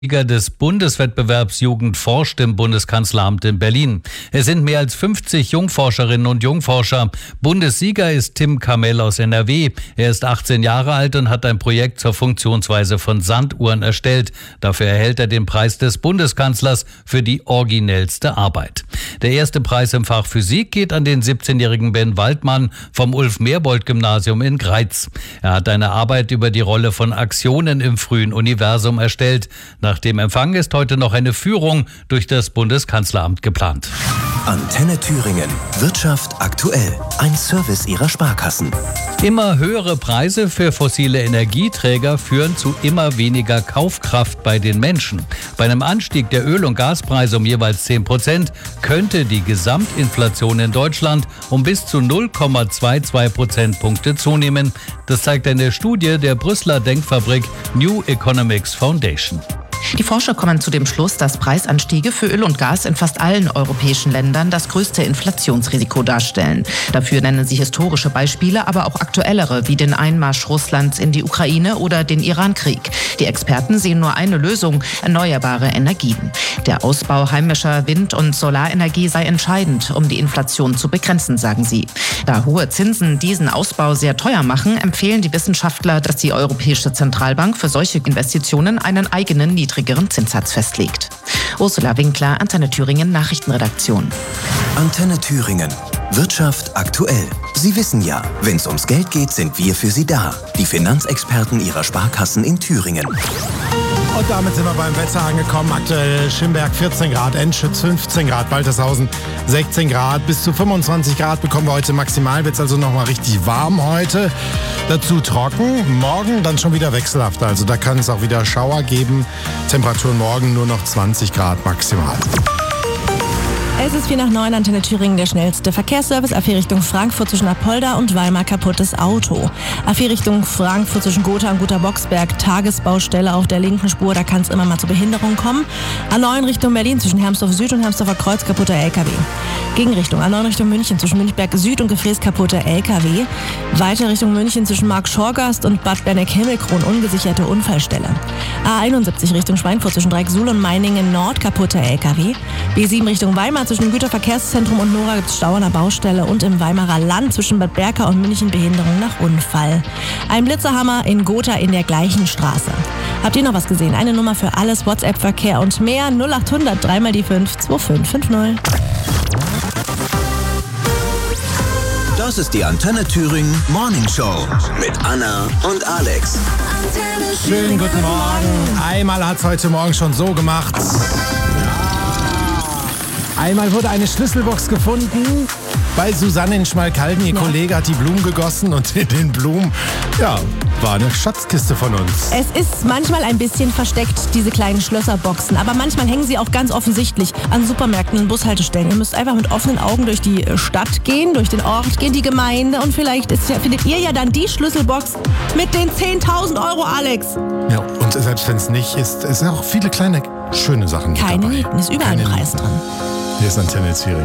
Sieger des Bundeswettbewerbs Jugend forscht im Bundeskanzleramt in Berlin. Es sind mehr als 50 Jungforscherinnen und Jungforscher. Bundessieger ist Tim Kamel aus NRW. Er ist 18 Jahre alt und hat ein Projekt zur Funktionsweise von Sanduhren erstellt. Dafür erhält er den Preis des Bundeskanzlers für die originellste Arbeit. Der erste Preis im Fach Physik geht an den 17-jährigen Ben Waldmann vom Ulf-Merbold-Gymnasium in Greiz. Er hat eine Arbeit über die Rolle von Aktionen im frühen Universum erstellt. Nach dem Empfang ist heute noch eine Führung durch das Bundeskanzleramt geplant. Antenne Thüringen. Wirtschaft aktuell. Ein Service Ihrer Sparkassen. Immer höhere Preise für fossile Energieträger führen zu immer weniger Kaufkraft bei den Menschen. Bei einem Anstieg der Öl- und Gaspreise um jeweils 10% könnte die Gesamtinflation in Deutschland um bis zu 0,22 Prozentpunkte zunehmen. Das zeigt eine Studie der Brüsseler Denkfabrik New Economics Foundation. Die Forscher kommen zu dem Schluss, dass Preisanstiege für Öl und Gas in fast allen europäischen Ländern das größte Inflationsrisiko darstellen. Dafür nennen sie historische Beispiele, aber auch aktuellere, wie den Einmarsch Russlands in die Ukraine oder den Irankrieg. Die Experten sehen nur eine Lösung: erneuerbare Energien. Der Ausbau heimischer Wind- und Solarenergie sei entscheidend, um die Inflation zu begrenzen, sagen sie. Da hohe Zinsen diesen Ausbau sehr teuer machen, empfehlen die Wissenschaftler, dass die Europäische Zentralbank für solche Investitionen einen eigenen niedrigeren Zinssatz festlegt. Ursula Winkler, Antenne Thüringen Nachrichtenredaktion. Antenne Thüringen. Wirtschaft aktuell. Sie wissen ja, wenn es ums Geld geht, sind wir für Sie da. Die Finanzexperten Ihrer Sparkassen in Thüringen. Und damit sind wir beim Wetter angekommen. Aktuell Schimberg 14 Grad, Enschütz 15 Grad, Waltershausen 16 Grad. Bis zu 25 Grad bekommen wir heute maximal. Wird es also nochmal richtig warm heute. Dazu trocken. Morgen dann schon wieder wechselhaft. Also da kann es auch wieder Schauer geben. Temperaturen morgen nur noch 20 Grad maximal. Es ist 8:45, Antenne Thüringen, der schnellste Verkehrsservice. A4 Richtung Frankfurt zwischen Apolda und Weimar kaputtes Auto. A4 Richtung Frankfurt zwischen Gotha und Gotha-Boxberg, Tagesbaustelle auf der linken Spur, da kann es immer mal zu Behinderungen kommen. A9 Richtung Berlin zwischen Hermsdorf Süd und Hermsdorfer Kreuz kaputter LKW. Gegenrichtung A9 Richtung München zwischen Münchberg Süd und Gefrees kaputter LKW. Weiter Richtung München zwischen Mark-Schorgast und Bad Berneck-Himmelkron ungesicherte Unfallstelle. A71 Richtung Schweinfurt zwischen Dreiecksuhl und Meiningen Nord kaputter LKW. B7 Richtung Weimar zwischen dem Güterverkehrszentrum und Nora gibt es Stau an der Baustelle und im Weimarer Land zwischen Bad Berka und München Behinderung nach Unfall. Ein Blitzerhammer in Gotha in der gleichen Straße. Habt ihr noch was gesehen? Eine Nummer für alles, WhatsApp-Verkehr und mehr 0800 3 die 5 2550. Das ist die Antenne Thüringen Morning Show mit Anna und Alex. Schönen guten Morgen. Einmal hat es heute Morgen schon so gemacht. Einmal wurde eine Schlüsselbox gefunden bei Susanne in Schmalkalden. Ihr Kollege hat die Blumen gegossen und in den Blumen, war eine Schatzkiste von uns. Es ist manchmal ein bisschen versteckt, diese kleinen Schlösserboxen. Aber manchmal hängen sie auch ganz offensichtlich an Supermärkten und Bushaltestellen. Ihr müsst einfach mit offenen Augen durch die Stadt gehen, durch den Ort gehen, die Gemeinde. Und vielleicht findet ihr ja dann die Schlüsselbox mit den 10.000 Euro, Alex. Ja, und selbst wenn es nicht ist, es sind auch viele kleine, schöne Sachen Keine dabei. Nieten, ist überall ein Preis dran. Hier ist Antenne Thüringen.